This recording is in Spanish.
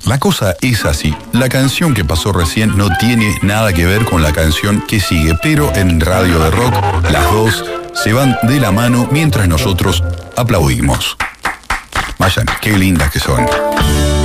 La cosa es así. La canción que pasó recién no tiene nada que ver con la canción que sigue, pero en Radio de Rock las dos se van de la mano mientras nosotros aplaudimos. Vayan, qué lindas que son.